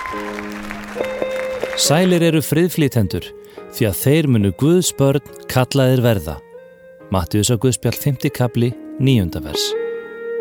Sælir eru friðflytjendur, því að þeir munu Guðs börn kallaðir verða. Mattheusarguðspjall 5. kafli 9. vers.